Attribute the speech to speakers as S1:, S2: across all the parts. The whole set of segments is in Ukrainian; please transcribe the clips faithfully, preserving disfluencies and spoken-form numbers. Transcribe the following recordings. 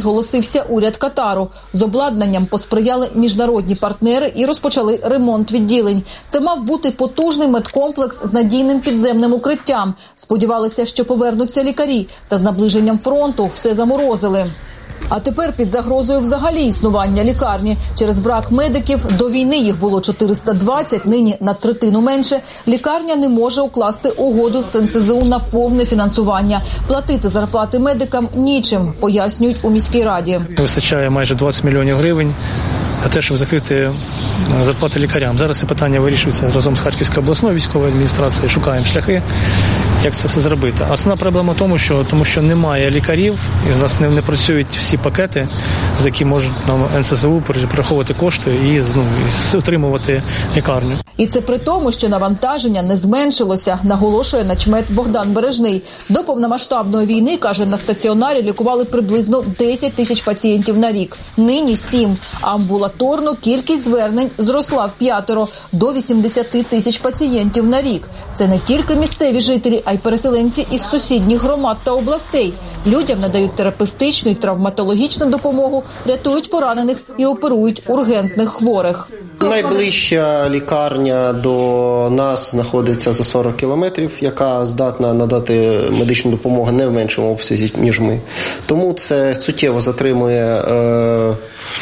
S1: зголосився уряд Катару. З обладнанням посприяли міжнародні партнери і розпочали ремонт відділень. Це мав бути потужний медкомплекс з надійним підземним укриттям. Сподівалися, що повернуться лікарі, та з наближенням фронту все заморозили. А тепер під загрозою взагалі існування лікарні. Через брак медиків, до війни їх було чотириста двадцять, нині на третину менше, лікарня не може укласти угоду з ен ес зе у на повне фінансування. Платити зарплати медикам нічим, пояснюють у міській раді.
S2: Вистачає майже двадцять мільйонів гривень на те, щоб закрити зарплати лікарям. Зараз це питання вирішується разом з Харківською обласною військовою адміністрацією, шукаємо шляхи, як це все зробити. Основна проблема в тому, що, тому що немає лікарів, і у нас не, не працюють всі пакети, за які можуть нам ен ес зе у перераховувати кошти і, ну, і утримувати лікарню.
S1: І це при тому, що навантаження не зменшилося, наголошує начмет Богдан Бережний. До повномасштабної війни, каже, на стаціонарі лікували приблизно десять тисяч пацієнтів на рік. Нині сім. Амбулаторно кількість звернень зросла в п'ятеро до вісімдесят тисяч пацієнтів на рік. Це не тільки місцеві жителі, а й переселенці із сусідніх громад та областей. Людям надають терапевтичну і травматологічну допомогу, рятують поранених і оперують ургентних хворих.
S3: Найближча лікарня до нас знаходиться за сорок кілометрів, яка здатна надати медичну допомогу не в меншому обсязі, ніж ми. Тому це суттєво затримує е,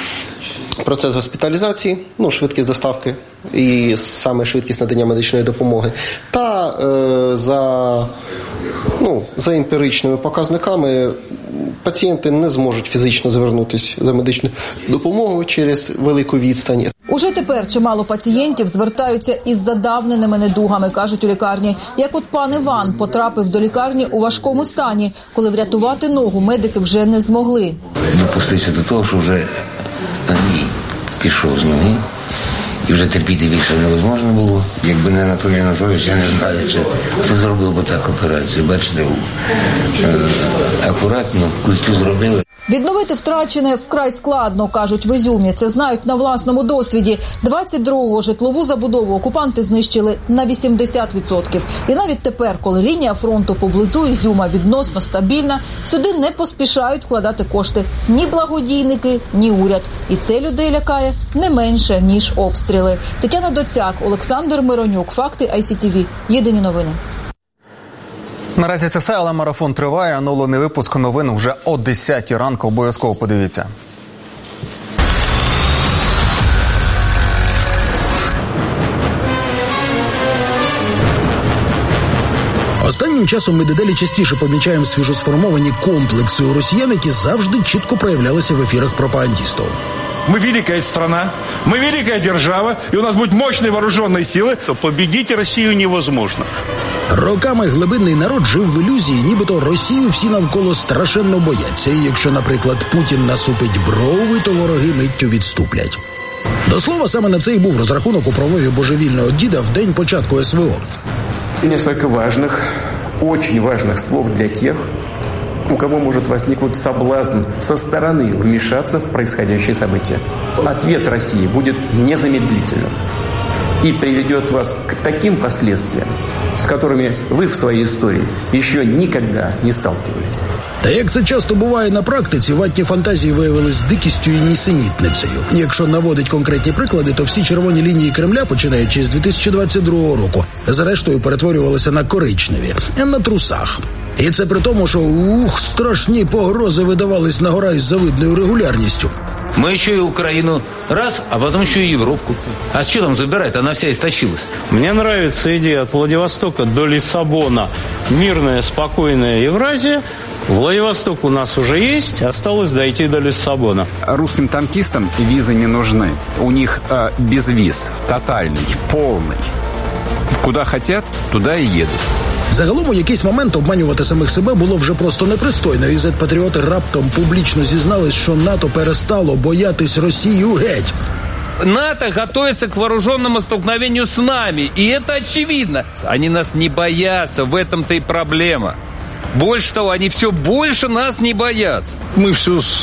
S3: процес госпіталізації, ну, швидкість доставки і саме швидкість надання медичної допомоги. Та е, за, ну, за емпіричними показниками пацієнти не зможуть фізично звернутися за медичною допомогою через велику відстань.
S1: Уже тепер чимало пацієнтів звертаються із задавненими недугами, кажуть у лікарні. Як от пан Іван потрапив до лікарні у важкому стані, коли врятувати ногу медики вже не змогли.
S4: Допустився до того, що вже ній пішов з ноги. І вже терпіти більше невозможно було. Якби не Анатолій Анатолійович, я не знаю, чи це зробив би так операцію. Бачите, акуратно, культу зробили.
S1: Відновити втрачене вкрай складно, кажуть в Ізюмі. Це знають на власному досвіді. двадцять другого житлову забудову окупанти знищили на вісімдесят відсотків. І навіть тепер, коли лінія фронту поблизу Ізюма відносно стабільна, сюди не поспішають вкладати кошти ні благодійники, ні уряд. І це людей лякає не менше, ніж обстріли. Тетяна Доцяк, Олександр Миронюк. Факти ай сі ті ві. Єдині новини.
S5: Наразі це все, але марафон триває. Оновлений випуск новин вже о десятій ранку. Обов'язково подивіться.
S6: Останнім часом ми дедалі частіше помічаємо свіжосформовані комплекси у росіян, які завжди чітко проявлялися в ефірах пропагандистів.
S7: Мы великая страна, мы великая держава, и у нас будут мощные вооруженные силы. То победить Россию невозможно.
S6: Роками глибинний народ жив в ілюзії, нібито Росію всі навколо страшенно бояться. І якщо, наприклад, Путін насупить брови, то вороги миттю відступлять. До слова, саме на це і був розрахунок у промові божевільного діда в день початку ес ве о.
S8: Несколько важных, очень важных слов для тех, у кого может возникнуть соблазн со стороны вмешаться в происходящее событие. Ответ России будет незамедлительным и приведет вас к таким последствиям, с которыми вы в своей истории еще никогда не сталкивались.
S6: Та як це часто буває на практиці, ватні фантазії виявились дикістю і нісенітницею. Якщо наводить конкретні приклади, то всі червоні лінії Кремля, починаючи з дві тисячі двадцять другого року, зрештою перетворювалися на коричневі, на трусах. І це при тому, що ух, страшні погрози видавались на гора із завидною регулярністю.
S9: Мы еще и Украину раз, а потом еще и Европу. А что там забирает? Она вся истощилась.
S2: Мне нравится идея от Владивостока до Лиссабона. Мирная, спокойная Евразия. Владивосток у нас уже есть, осталось дойти до Лиссабона.
S10: Русским танкистам визы не нужны. У них э, безвиз, тотальный, полный. Куда хотят, туда и едут.
S6: Загалом у якийсь момент обманювати самих себе було вже просто непристойно. І зет-патріоти раптом публічно зізнались, що НАТО перестало боятись Росію геть.
S9: НАТО готовится к вооруженному столкновению с нами, и это очевидно. Они нас не боятся, в этом-то и проблема. Больше того, они все больше нас не боятся.
S11: Мы все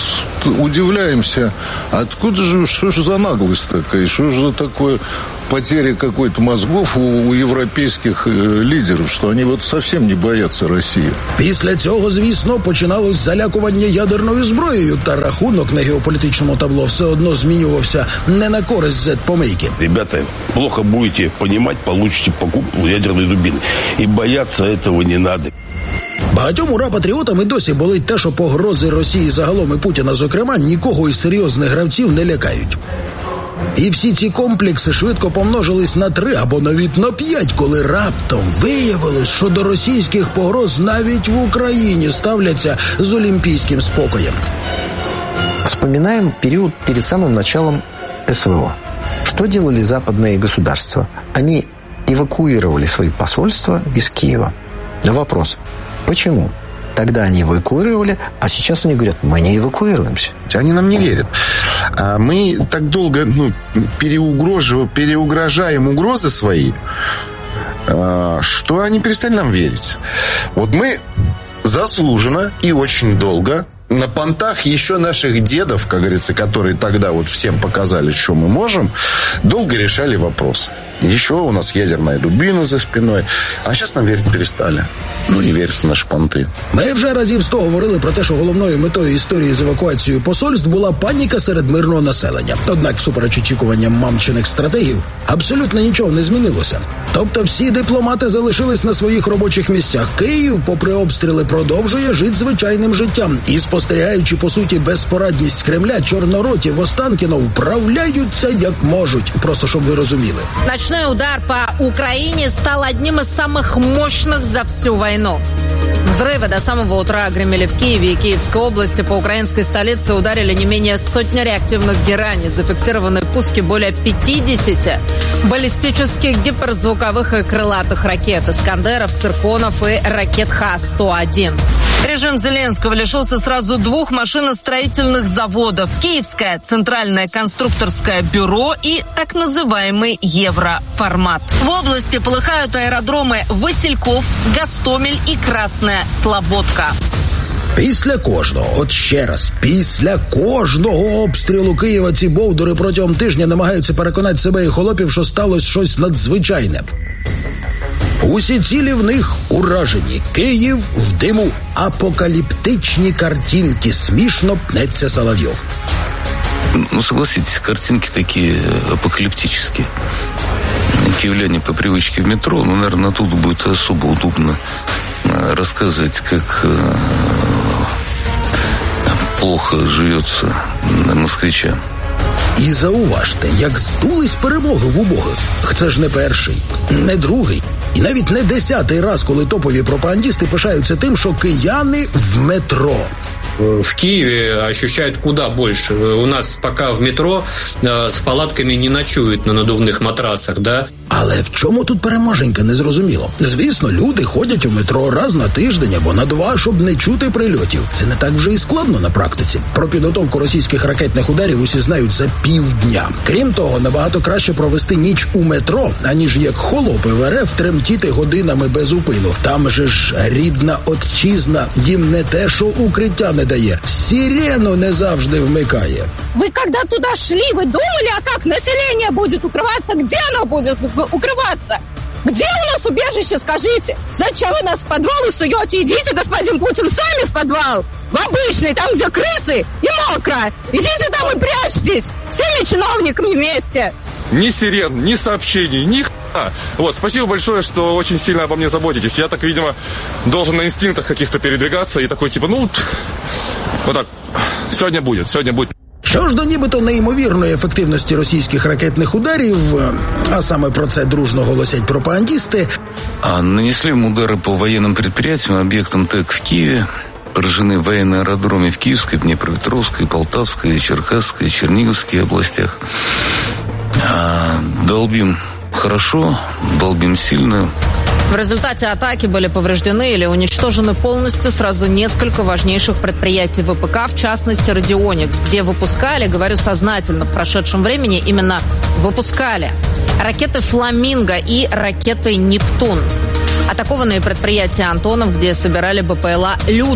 S11: удивляемся, откуда же, что же за наглость такая, что же такое потеря какой-то мозгов у, у європейських лідерів, що вони от зовсім не бояться Росії.
S6: Після цього, звісно, починалось залякування ядерною зброєю, та рахунок на геополітичному табло все одно змінювався не на користь зет-помийки.
S12: Ребята, плохо будете понимать, получите покупку ядерной дубины. И бояться этого не надо.
S6: Багатьом ура-патріотам і досі болить те, що погрози Росії загалом і Путіна, зокрема, нікого із серйозних гравців не лякають. І всі ці комплекси швидко помножились на три або навіть на п'ять, коли раптом виявилось, що до російських погроз навіть в Україні ставляться з олімпійським спокоєм.
S13: Вспоминаем период перед самым началом СВО. Что делали западные государства? Они эвакуировали свои посольства из Киева. Вопрос, почему? Тогда они эвакуировали, а сейчас они говорят, мы не эвакуируемся.
S14: Они нам не верят. Мы так долго ну, переугрожаем, переугрожаем угрозы свои, что они перестали нам верить. Вот мы заслуженно и очень долго на понтах еще наших дедов, как говорится, которые тогда вот всем показали, что мы можем, долго решали вопрос. Еще у нас ядерная дубина за спиной, а сейчас нам верить перестали. Ну, не вірять в наші понти.
S6: Ми вже разів сто говорили про те, що головною метою історії з евакуацією посольств була паніка серед мирного населення. Однак, всупереч очікуванням мамчиних стратегів, абсолютно нічого не змінилося. Тобто всі дипломати залишились на своїх робочих місцях. Київ, попри обстріли, продовжує жити звичайним життям. І, спостерігаючи, по суті, безпорадність Кремля, чорнороті в Останкіно вправляються як можуть. Просто, щоб ви розуміли.
S15: Ночной удар по Украине стал одним из самых мощных за всю войну. Взрывы до самого утра гремели в Киеве и Киевской области. По украинской столице ударили не менее сотни реактивных гераний. Зафиксированы пуски более пятидесяти баллистических, гиперзвуковых и крылатых ракет. Искандеров, Цирконов и ракет Х сто один. Режим Зеленского лишился сразу двух машиностроительных заводов. Киевское центральное конструкторское бюро и так называемый Евроформат. В области полыхают аэродромы Васильков, Гостомель и Красная Слободка.
S6: Після кожного, от ще раз, після кожного обстрілу Києва ці бовдури протягом тижня намагаються переконати себе і холопів, що сталося щось надзвичайне. Усі цілі в них уражені. Київ в диму, апокаліптичні картинки. Смішно пнеться Соловйов.
S16: Ну, согласитесь, картинки такие апокалиптические. Киевляне по привычке в метро, ну, наверное, тут будет особо удобно рассказывать, как э, плохо живется москвичам.
S6: І зауважте, як здулись перемоги в убогих. Це ж не перший, не другий, і навіть не десятий раз, коли топові пропагандисти пишаються тим, що кияни в метро.
S17: В Киеве ощущают куда больше. У нас пока в метро э, с палатками не ночуют на надувних матрасах, да?
S6: Але в чому тут переможенька, незрозуміло. Звісно, люди ходять у метро раз на тиждень або на два, щоб не чути прильотів. Це не так вже і складно на практиці. Про підготовку російських ракетних ударів усі знають за півдня. Крім того, набагато краще провести ніч у метро, аніж як холопи в РФ тремтіти годинами без упину. Там же ж рідна отчизна їм не те, що укриття не дає. Сирену не завжди вмикає.
S18: Вы когда туда шли, вы думали, а как население будет укрываться? Где оно будет укрываться? Где у нас убежище, скажите? Зачем вы нас в подвал суете? Идите, господин Путин, сами в подвал. В обычный, там, где крысы и мокро. Идите там и прячьтесь. Всеми чиновниками вместе.
S19: Ни сирен, ни сообщений, ни х**а. Вот, спасибо большое, что очень сильно обо мне заботитесь. Я так, видимо, должен на инстинктах каких-то передвигаться и такой, типа, ну, вот так, сегодня будет, сегодня будет.
S6: Що ж до нібито неймовірної ефективності російських ракетних ударів, а саме про це дружно голосять пропагандисти.
S16: А нанесли им удары по военным предприятиям, объектам ТЭК в Киеве. Поражены военные аэродромы в Киевской, Днепропетровской, Полтавской, Черкасской, Черниговской областях. А, долбим хорошо, долбим сильно.
S15: В результате атаки были повреждены или уничтожены полностью сразу несколько важнейших предприятий ВПК, в частности «Радионикс», где выпускали, говорю сознательно, в прошедшем времени именно выпускали ракеты «Фламинго» и ракеты «Нептун». Атакованные предприятия «Антонов», где собирали БПЛА «Лютый».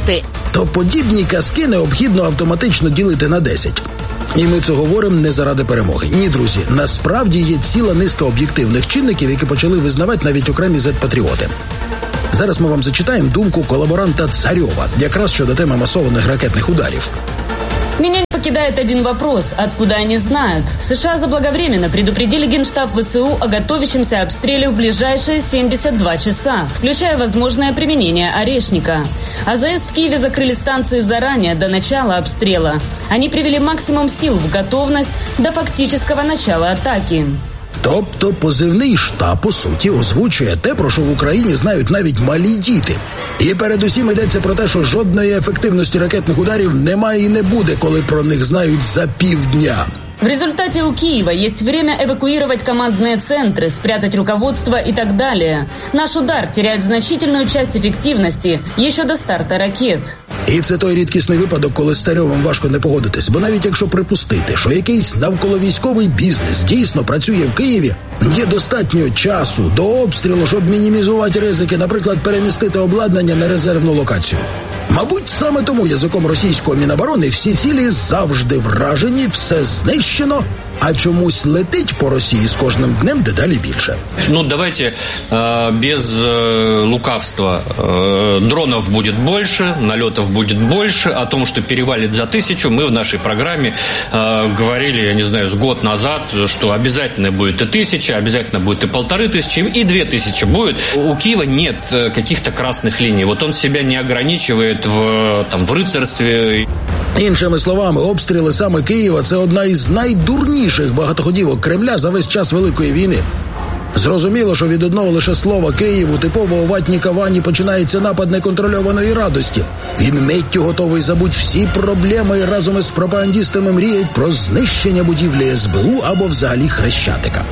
S6: то подібні казки необхідно автоматично ділити на десять. І ми це говоримо не заради перемоги. Ні, друзі, насправді є ціла низка об'єктивних чинників, які почали визнавати навіть окремі зет-патріоти. Зараз ми вам зачитаємо думку колаборанта Царьова, якраз щодо теми масованих ракетних ударів.
S20: Меня не покидает один вопрос, откуда они знают. США заблаговременно предупредили Генштаб ВСУ о готовящемся обстреле в ближайшие семьдесят два часа, включая возможное применение «Орешника». АЗС в Киеве закрыли станции заранее, до начала обстрела. Они привели максимум сил в готовность до фактического начала атаки.
S6: Тобто позивний штаб, по суті, озвучує те, про що в Україні знають навіть малі діти. І передусім йдеться про те, що жодної ефективності ракетних ударів немає і не буде, коли про них знають за півдня.
S20: В результате у Киева есть время эвакуировать командные центры, спрятать руководство и так далее. Наш удар теряет значительную часть эффективности еще до старта ракет.
S6: І це той рідкісний випадок, коли з Царьовим важко не погодитись. Бо навіть якщо припустити, що якийсь навколовійськовий бізнес дійсно працює в Києві, є достатньо часу до обстрілу, щоб мінімізувати ризики, наприклад, перемістити обладнання на резервну локацію. Мабуть, саме тому язиком російського Міноборони всі цілі завжди вражені, все знищено, а чомусь летить по Росії з кожним днем дедалі більше.
S17: Ну, давайте э, без э, лукавства. Э, дронов будет больше, налетов будет больше. О том, что перевалит за тысячу, мы в нашей программе э, говорили, я не знаю, с год назад, что обязательно будет и тысяча, обязательно будет и полторы тысячи, и две тысячи будет. У Киева нет каких-то красных линий. Вот он себя не ограничивает в, там, в рыцарстве.
S6: Іншими словами, обстріли саме Києва – це одна із найдурніших багатоходівок Кремля за весь час Великої війни. Зрозуміло, що від одного лише слова Києву типово у ватній кавані починається напад неконтрольованої радості. Він миттю готовий забути всі проблеми і разом із пропагандистами мріють про знищення будівлі ес бе у або взагалі Хрещатика.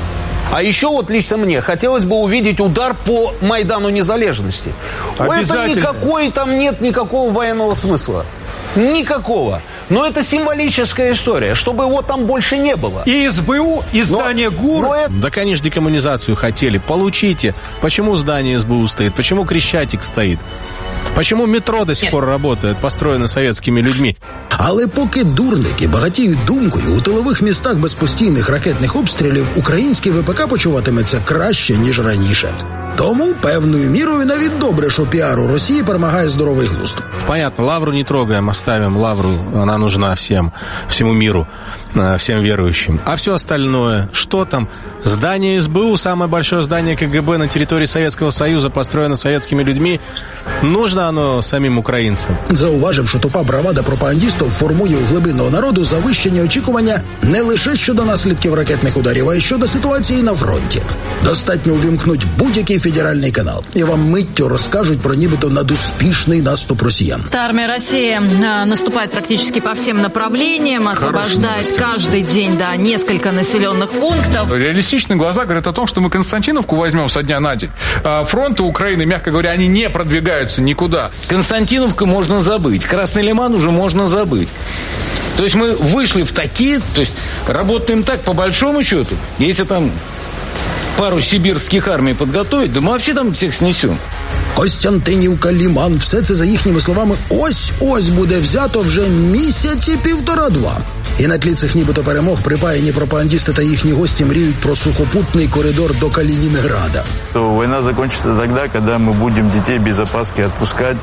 S21: А еще вот лично мне хотелось бы увидеть удар по Майдану Незалежности. Это никакой, там нет никакого военного смысла. Никакого. Но это символическая история, чтобы его там больше не было.
S22: И эс бэ у, и здание ГУР.
S21: Но это...
S22: Да, конечно, декоммунизацию хотели. Получите. Почему здание эс бэ у стоит? Почему Крещатик стоит? Почему метро до сих пор работает, построено советскими людьми?
S6: Але поки дурники багатіють думкою, у тилових містах без постійних ракетних обстрілів український ве пе ка почуватиметься краще, ніж раніше. Тому певною мірою навіть добре, що піару Росії перемагає здоровий глузд.
S22: Понятно, лавру не трогаем, оставим лавру, она нужна всем, всему миру, всем верующим. А все остальное, что там? Здание эс бэ у, самое большое здание ка гэ бэ на территории Советского Союза, построено советскими людьми. Нужно оно самим українцям.
S6: Зауважимо, що тупа бравада пропагандистів формує у глибинного народу завищені очікування не лише щодо наслідків ракетних ударів, а й щодо ситуації на фронті. Достатньо увімкнуть будь-який федеральний канал, і вам миттю розкажуть про нібито надуспішний наступ росіян.
S15: Армия России наступает практически по всем направлениям, освобождает каждый день, да, несколько населенных пунктов.
S23: Реалистичные глаза говорят о том, что мы Константиновку возьмем со дня на день. Фронты Украины, мягко говоря, они не продвигаются никуда.
S9: Константиновку можно забыть, Красный Лиман уже можно забыть. То есть мы вышли в такие, то есть работаем так, по большому счету, если там пару сибирских армий подготовить, да мы вообще там всех снесем.
S6: Костянтинівка, Ліман – все це, за їхніми словами, ось-ось буде взято вже місяці півтора-два. І на тлі цих нібито перемог припаяні пропагандисти та їхні гості мріють про сухопутний коридор до Калининграда.
S24: Война закончится тогда, когда мы будем детей без опаски отпускать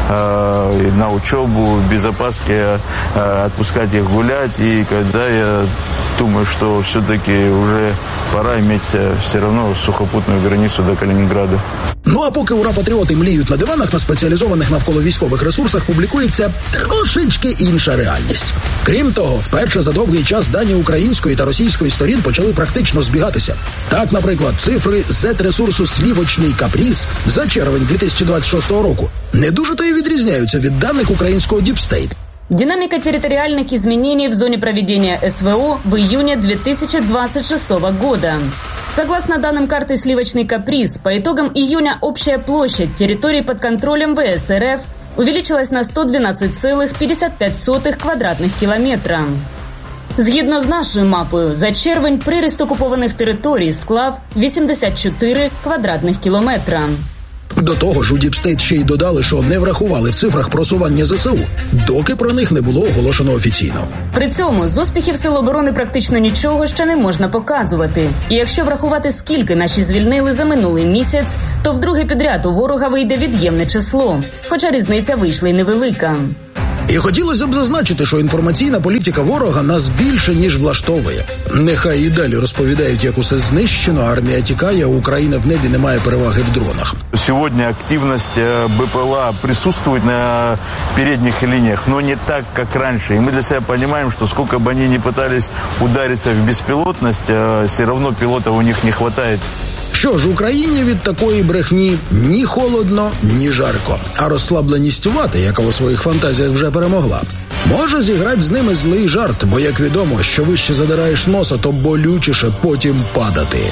S24: э, на учебу, без опаски э, отпускать их гулять. И когда я думаю, что все-таки уже пора иметь все равно сухопутную границу до Калининграда.
S6: Ну а поки ура-патріоти мліють на диванах, на спеціалізованих навколо військових ресурсах публікується трошечки інша реальність. Крім того, вперше за довгий час дані української та російської сторін почали практично збігатися. Так, наприклад, цифри зет-ресурсу «Слівочний каприз» за червень дві тисячі двадцять шостого року не дуже то й відрізняються від даних українського Діпстейт.
S20: Динамика территориальных изменений в зоне проведения эс вэ о в июне две тысячи двадцать шестого года. Согласно данным карты «Сливочный каприз», по итогам июня общая площадь территории под контролем вэ эс эр эф увеличилась на сто дванадцять цілих п'ятдесят п'ять сотих квадратних кілометра. Згідно з нашою мапою, за червень приріст окупованих територій склав вісімдесят чотири квадратних кілометра.
S6: До того ж, у Діпстейт ще й додали, що не врахували в цифрах просування ЗСУ, доки про них не було оголошено офіційно.
S20: При цьому з успіхів Сил оборони практично нічого ще не можна показувати. І якщо врахувати, скільки наші звільнили за минулий місяць, то вдруге підряд у ворога вийде від'ємне число. Хоча різниця вийшла й невелика.
S6: І хотілося б зазначити, що інформаційна політика ворога нас більше, ніж влаштовує. Нехай і далі розповідають, як усе знищено, армія тікає, а Україна в небі не має переваги в дронах.
S24: Сегодня активность БПЛА присутствует на передних линиях, но не так, как раньше. И мы для себя понимаем, что сколько бы они ни пытались удариться в беспилотность, все равно пилотов у них не хватает.
S6: Що ж, Україні від такої брехні ні холодно, ні жарко. А розслабленість вати, яка у своїх фантазіях вже перемогла, може зіграти з ними злий жарт, бо, як відомо, що вище задираєш носа, то болючіше потім падати.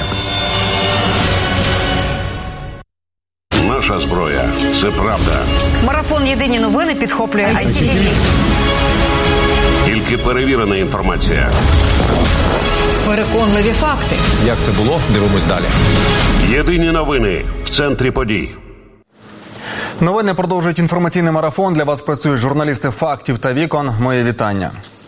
S1: Наша зброя – це правда.
S3: Марафон «Єдині новини» підхоплює ай сі ті ві.
S1: Тільки перевірена інформація.
S3: Переконливі факти.
S4: Як це було? Дивимось далі.
S1: Єдині новини в центрі подій.
S4: Новини продовжують інформаційний марафон. Для вас працюють журналісти «Фактів» та «Вікон». Моє вітання.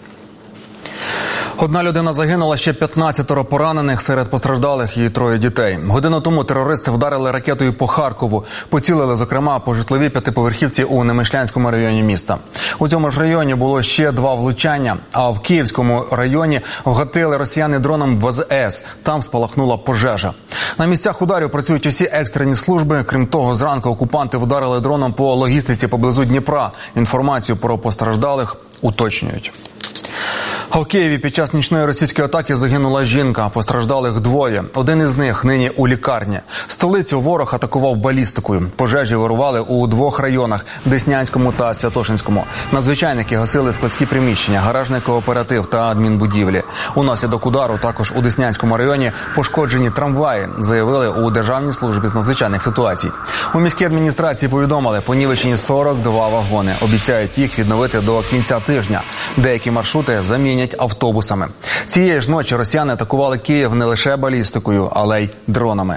S4: Одна людина загинула, ще п'ятнадцятеро поранених, серед постраждалих і троє дітей. Годину тому терористи вдарили ракетою по Харкову. Поцілили, зокрема, по житловій п'ятиповерхівці у Немишлянському районі міста. У цьому ж районі було ще два влучання, а в Київському районі вгатили росіяни дроном в зе ес. Там спалахнула пожежа. На місцях ударів працюють усі екстрені служби. Крім того, зранку окупанти вдарили дроном по логістиці поблизу Дніпра. Інформацію про постраждалих уточнюють. А в Києві під час нічної російської атаки загинула жінка. Постраждалих двоє. Один із них нині у лікарні. Столицю ворог атакував балістикою. Пожежі вирували у двох районах – Деснянському та Святошинському. Надзвичайники гасили складські приміщення, гаражний кооператив та адмінбудівлі. Унаслідок удару також у Деснянському районі пошкоджені трамваї, заявили у Державній службі з надзвичайних ситуацій. У міській адміністрації повідомили, понівечені сорок два вагони. Обіцяють їх відновити до кінця тижня. Деякі маршрути замінять автобусами. Цієї ж ночі росіяни атакували Київ не лише балістикою, але й дронами.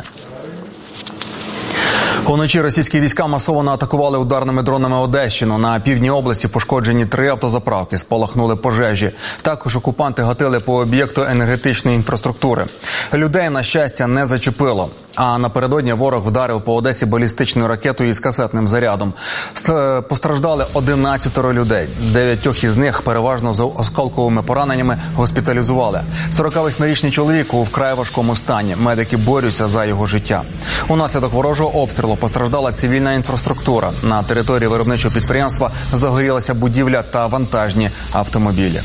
S4: Уночі російські війська масово атакували ударними дронами Одещину. На півдні області пошкоджені три автозаправки, спалахнули пожежі. Також окупанти гатили по об'єкту енергетичної інфраструктури. Людей, на щастя, не зачепило. А напередодні ворог вдарив по Одесі балістичною ракетою із касетним зарядом. Постраждали одинадцятеро людей. Дев'ятьох із них, переважно з осколковими пораненнями, госпіталізували. сорокавосьмирічний чоловік у вкрай важкому стані. Медики борються за його життя. Унаслідок ворожого обстрілу постраждала цивільна інфраструктура. На території виробничого підприємства загорілася будівля та вантажні автомобілі.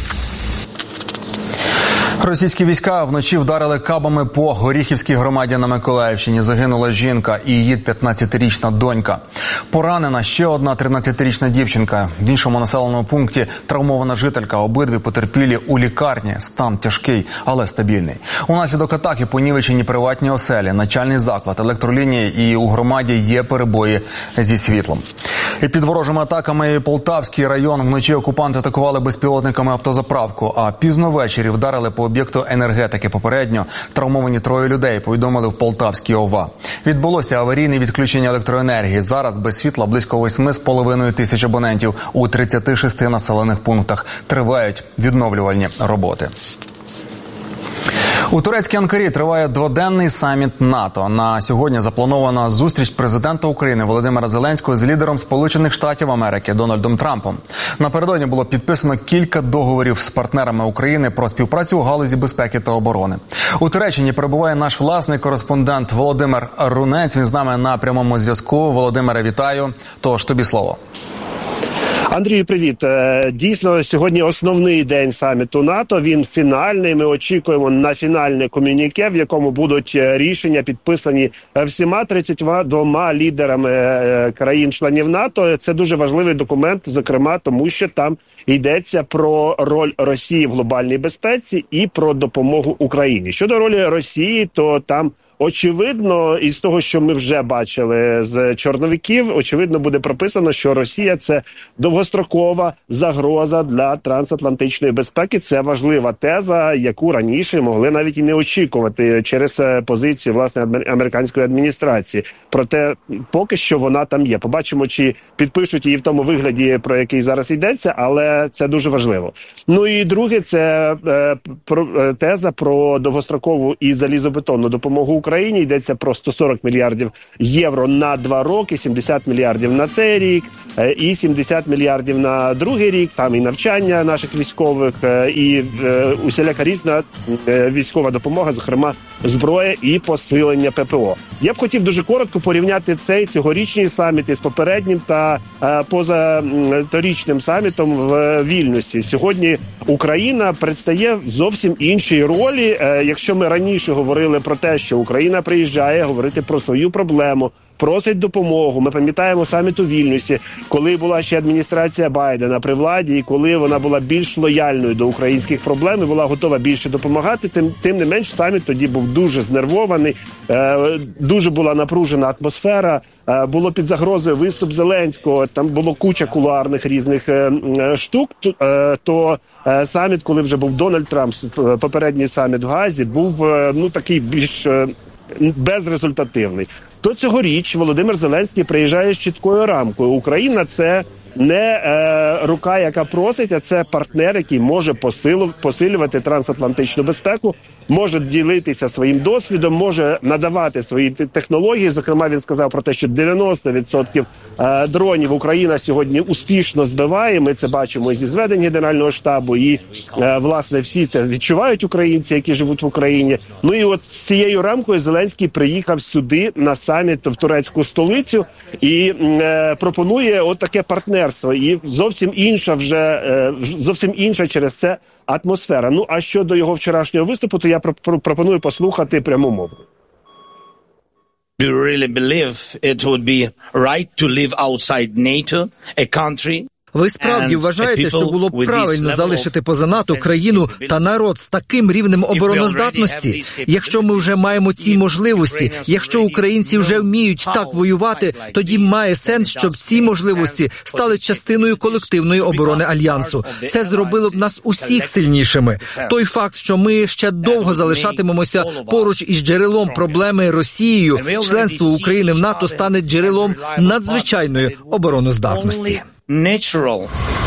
S4: Російські війська вночі вдарили кабами по Горіхівській громаді на Миколаївщині. Загинула жінка і її п'ятнадцятирічна донька. Поранена ще одна тринадцятирічна дівчинка. В іншому населеному пункті травмована жителька. Обидві потерпілі у лікарні. Стан тяжкий, але стабільний. Унаслідок атаки понівечені приватні оселі, начальний заклад, електролінії і у громаді є перебої зі світлом. І під ворожими атаками Полтавський район вночі окупанти атакували безпілотниками автозаправку, а пізно ввечері вдарили по об'єкту енергетики. Попередньо травмовані троє людей, повідомили в Полтавській ОВА. Відбулося аварійне відключення електроенергії. Зараз без світла близько восьми з половиною тисяч абонентів у тридцяти шести населених пунктах. Тривають відновлювальні роботи. У турецькій Анкарі триває дводенний саміт НАТО. На сьогодні запланована зустріч президента України Володимира Зеленського з лідером Сполучених Штатів Америки Дональдом Трампом. Напередодні було підписано кілька договорів з партнерами України про співпрацю у галузі безпеки та оборони. У Туреччині перебуває наш власний кореспондент Володимир Рунець. Він з нами на прямому зв'язку. Володимире, вітаю. Тож, тобі слово.
S5: Андрію, привіт. Дійсно, сьогодні основний день саміту НАТО. Він фінальний. Ми очікуємо на фінальне комюніке, в якому будуть рішення підписані всіма тридцятьма двома лідерами країн-членів НАТО. Це дуже важливий документ, зокрема, тому що там йдеться про роль Росії в глобальній безпеці і про допомогу Україні. Щодо ролі Росії, то там очевидно, із того, що ми вже бачили з чорновиків, очевидно буде прописано, що Росія – це довгострокова загроза для трансатлантичної безпеки. Це важлива теза, яку раніше могли навіть і не очікувати через позицію, власне, американської адміністрації. Проте поки що вона там є. Побачимо, чи підпишуть її в тому вигляді, про який зараз йдеться, але це дуже важливо. Ну і друге, це е, про, теза про довгострокову і залізобетонну допомогу Україні. Йдеться про сто сорок мільярдів євро на два роки, сімдесят мільярдів на цей рік е, і сімдесят мільярдів на другий рік. Там і навчання наших військових, е, і е, усіляка різна е, військова допомога, зокрема зброя і посилення ППО. Я б хотів дуже коротко порівняти цей цьогорічний саміт із попереднім та е, позаторічним самітом в Вільнюсі. Сьогодні Україна предстає в зовсім іншій ролі. Е, якщо ми раніше говорили про те, що Україна приїжджає говорити про свою проблему, просить допомогу. Ми пам'ятаємо саміт у Вільнюсі, коли була ще адміністрація Байдена при владі, і коли вона була більш лояльною до українських проблем і була готова більше допомагати, тим, тим не менш саміт тоді був дуже знервований, е, дуже була напружена атмосфера, е, було під загрозою виступ Зеленського, там було куча кулуарних різних е, е, штук, е, то е, саміт, коли вже був Дональд Трамп, попередній саміт в Гаазі, був е, ну такий більш е, безрезультативний. То цьогоріч Володимир Зеленський приїжджає з чіткою рамкою. Україна – це не е, рука, яка просить, а це партнер, який може посилу, посилювати трансатлантичну безпеку, може ділитися своїм досвідом, може надавати свої технології. Зокрема, він сказав про те, що дев'яносто відсотків е, дронів Україна сьогодні успішно збиває. Ми це бачимо зі зведень Генерального штабу, і, е, власне, всі це відчувають українці, які живуть в Україні. Ну і от з цією рамкою Зеленський приїхав сюди на саміт в турецьку столицю і е, пропонує от таке партнерство. І зовсім інша вже, е, зовсім інша через це атмосфера. Ну, а щодо його вчорашнього виступу, то я пропоную послухати пряму мову.
S2: Do you really believe it would be right to live outside NATO, a country?
S7: Ви справді вважаєте, що було б правильно залишити поза НАТО країну та народ з таким рівнем обороноздатності? Якщо ми вже маємо ці можливості, якщо українці вже вміють так воювати, тоді має сенс, щоб ці можливості стали частиною колективної оборони Альянсу. Це зробило б нас усіх сильнішими. Той факт, що ми ще довго залишатимемося поруч із джерелом проблеми Росією, членство України в НАТО стане джерелом надзвичайної обороноздатності.
S2: Natural.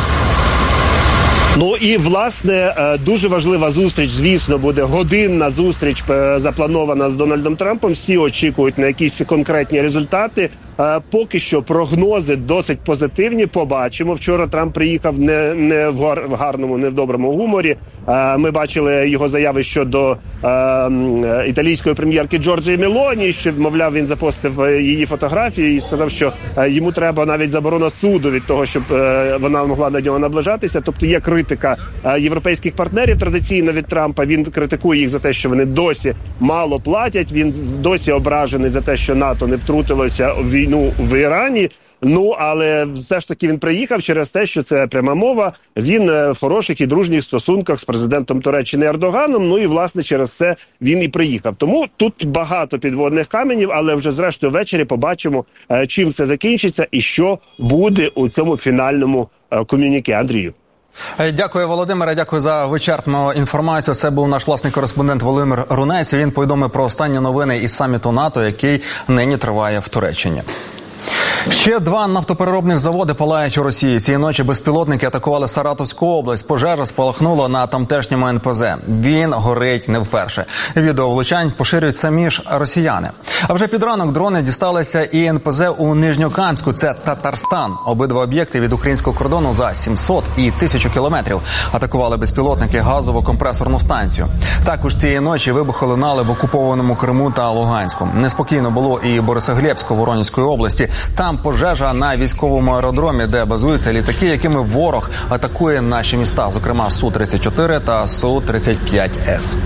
S5: Ну і, власне, дуже важлива зустріч, звісно, буде годинна зустріч запланована з Дональдом Трампом. Всі очікують на якісь конкретні результати. Поки що прогнози досить позитивні, побачимо. Вчора Трамп приїхав не, не в, гар, в гарному, не в доброму гуморі. Ми бачили його заяви щодо е, італійської прем'єрки Джорджії Мелоні, що, мовляв, він запостив її фотографії і сказав, що йому треба навіть заборона суду від того, щоб е, вона могла до нього наближатися. Тобто є критика е, європейських партнерів традиційно від Трампа. Він критикує їх за те, що вони досі мало платять. Він досі ображений за те, що НАТО не втрутилося в війну в Ірані. Ну, але все ж таки він приїхав через те, що це пряма мова. Він в хороших і дружніх стосунках з президентом Туреччини Ердоганом. Ну і, власне, через це він і приїхав. Тому тут багато підводних каменів, але вже зрештою ввечері побачимо, чим це закінчиться і що буде у цьому фінальному комюніке. Андрію.
S4: Дякую, Володимире, дякую за вичерпну інформацію. Це був наш власний кореспондент Володимир Рунець. Він повідомив про останні новини із саміту НАТО, який нині триває в Туреччині. Ще два нафтопереробних заводи палають у Росії. Цієї ночі безпілотники атакували Саратовську область. Пожежа спалахнула на тамтешньому ен пе зе. Він горить не вперше. Відео влучань поширюють самі ж росіяни. А вже під ранок дрони дісталися і ен пе зе у Нижньокамську. Це Татарстан. Обидва об'єкти від українського кордону за сімсот і тисячу кілометрів. Атакували безпілотники газову компресорну станцію. Також цієї ночі вибухи лунали в окупованому Криму та Луганську. Неспокійно було і Борисоглебську Воронезької області. Там пожежа на військовому аеродромі, де базуються літаки, якими ворог атакує наші міста, зокрема Су тридцять чотири та Су тридцять п'ять ес.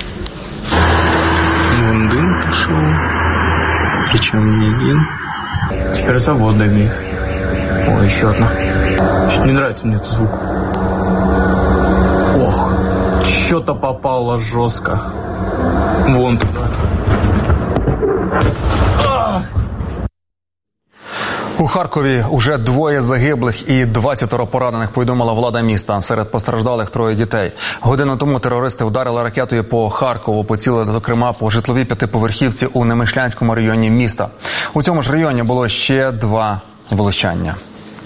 S8: Вон дым пошел, причем не один. Теперь заводами. О, еще одна. Что-то не нравится мне этот звук. Ох, что-то попало жестко. Вон туда.
S4: У Харкові уже двоє загиблих і двадцятеро поранених, повідомила влада міста. Серед постраждалих троє дітей. Годину тому терористи вдарили ракетою по Харкову, поцілили, зокрема, по житловій п'ятиповерхівці у Немишлянському районі міста. У цьому ж районі було ще два влучання.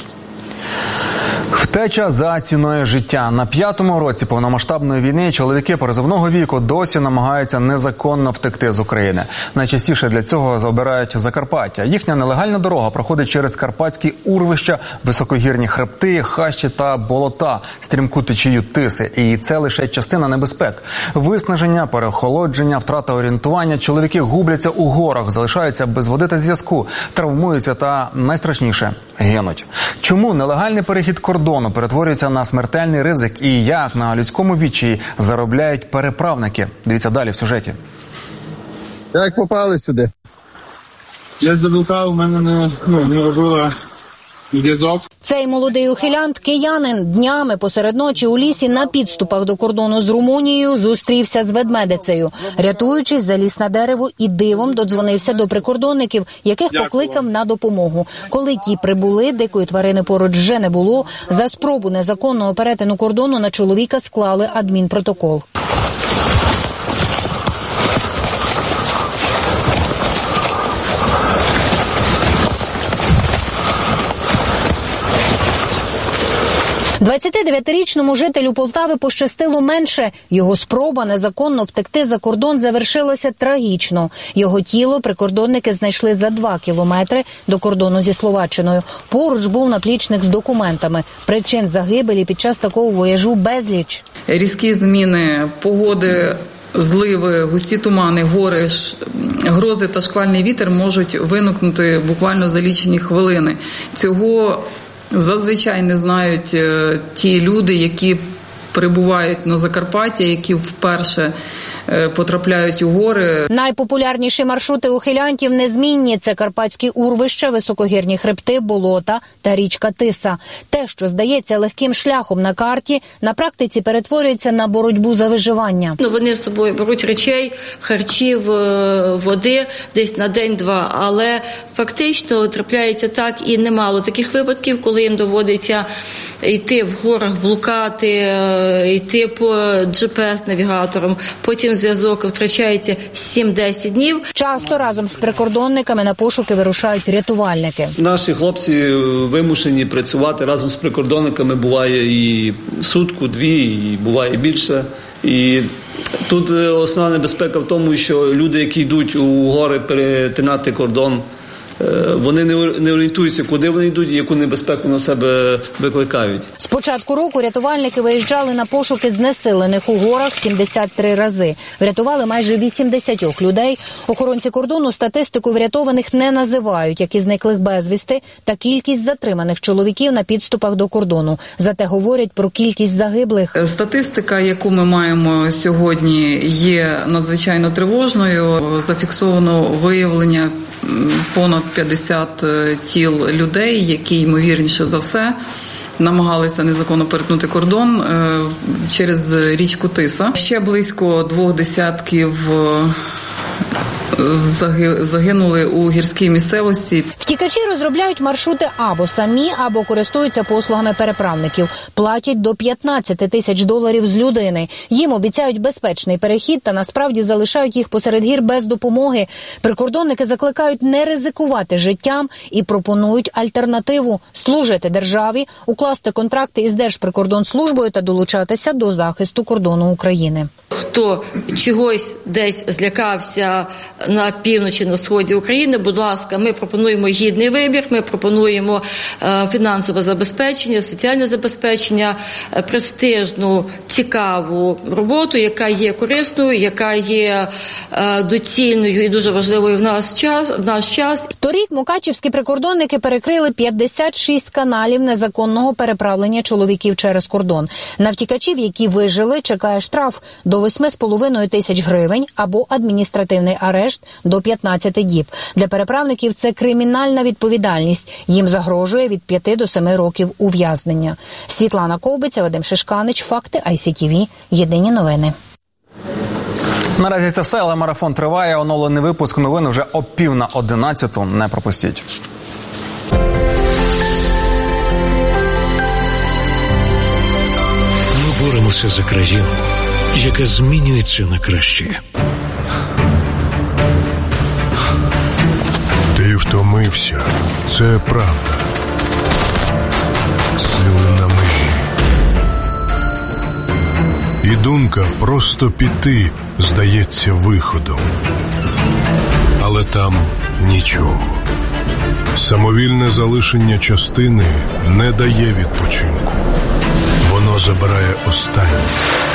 S4: Втеча за ціною життя. На п'ятому році повномасштабної війни чоловіки призовного віку досі намагаються незаконно втекти з України. Найчастіше для цього обирають Закарпаття. Їхня нелегальна дорога проходить через карпатські урвища, високогірні хребти, хащі та болота, стрімку течію Тиси. І це лише частина небезпек. Виснаження, переохолодження, втрата орієнтування. Чоловіки губляться у горах, залишаються без води та зв'язку, травмуються та, найстрашніше, гинуть. Чому нелегальний перехід кордону перетворюється на смертельний ризик і як на людському відчаї заробляють переправники? Дивіться далі в сюжеті.
S10: Як попали сюди? Я заблукав, у мене не, ну, не робила зв'язок.
S11: Цей молодий ухилянт, киянин, днями посеред ночі у лісі на підступах до кордону з Румунією зустрівся з ведмедицею. Рятуючись, заліз на дерево і дивом додзвонився до прикордонників, яких покликав на допомогу. Коли ті прибули, дикої тварини поруч вже не було. За спробу незаконного перетину кордону на чоловіка склали адмінпротокол. двадцятидев'ятирічному жителю Полтави пощастило менше. Його спроба незаконно втекти за кордон завершилася трагічно. Його тіло прикордонники знайшли за два кілометри до кордону зі Словаччиною. Поруч був наплічник з документами. Причин загибелі під час такого вояжу безліч.
S12: Різкі зміни погоди, зливи, густі тумани, гори, грози та шквальний вітер можуть виникнути буквально за лічені хвилини. Цього зазвичай не знають ті люди, які прибувають на Закарпаття, які вперше потрапляють у гори.
S11: Найпопулярніші маршрути ухилянтів незмінні – це карпатські урвища, високогірні хребти, болота та річка Тиса. Те, що здається легким шляхом на карті, на практиці перетворюється на боротьбу за виживання.
S13: Ну, вони з собою беруть речей, харчів, води десь на день-два, але фактично трапляється так і немало таких випадків, коли їм доводиться йти в горах, блукати, йти по джі пі ес-навігаторам, потім зв'язок втрачається сім-десять днів.
S11: Часто разом з прикордонниками на пошуки вирушають рятувальники.
S25: Наші хлопці вимушені працювати разом з прикордонниками, буває і сутку, дві, і буває більше. І тут основна небезпека в тому, що люди, які йдуть у гори перетинати кордон, вони не орієнтуються, куди вони йдуть і яку небезпеку на себе викликають.
S11: З початку року рятувальники виїжджали на пошуки знесилених у горах сімдесят три рази. Врятували майже вісімдесят людей. Охоронці кордону статистику врятованих не називають, як і зниклих безвісти, та кількість затриманих чоловіків на підступах до кордону. Зате говорять про кількість загиблих.
S12: Статистика, яку ми маємо сьогодні, є надзвичайно тривожною. Зафіксовано виявлення понад п'ятдесят тіл людей, які, ймовірніше за все, намагалися незаконно перетнути кордон через річку Тиса. Ще близько двох десятків загинули у гірській місцевості.
S11: Втікачі розробляють маршрути або самі, або користуються послугами переправників. Платять до п'ятнадцять тисяч доларів з людини. Їм обіцяють безпечний перехід та насправді залишають їх посеред гір без допомоги. Прикордонники закликають не ризикувати життям і пропонують альтернативу – служити державі, укласти контракти із Держприкордонслужбою та долучатися до захисту кордону України.
S13: Хто чогось десь злякався на півночі, на сході України, будь ласка, ми пропонуємо гідний вибір, ми пропонуємо е, фінансове забезпечення, соціальне забезпечення, е, престижну, цікаву роботу, яка є корисною, яка є е, доцільною і дуже важливою в наш час. В наш час.
S11: Торік мукачівські прикордонники перекрили п'ятдесят шість каналів незаконного переправлення чоловіків через кордон. На втікачів, які вижили, чекає штраф до восьми з половиною тисяч гривень або адміністративний арешт до п'ятнадцяти діб. Для переправників це кримінальна відповідальність. Їм загрожує від п'яти до семи років ув'язнення. Світлана Ковбиця, Вадим Шишканич, Факти, ай сі ті ві, Єдині новини.
S4: Наразі це все, але марафон триває. Оновлений випуск новин вже о пів на одинадцяту. Не пропустіть.
S14: Ми боремося за країну, яка змінюється на краще.
S16: Ти втомився. Це правда. Сили на межі. І думка просто піти здається виходом. Але там нічого. Самовільне залишення частини не дає відпочинку. Воно забирає останнє.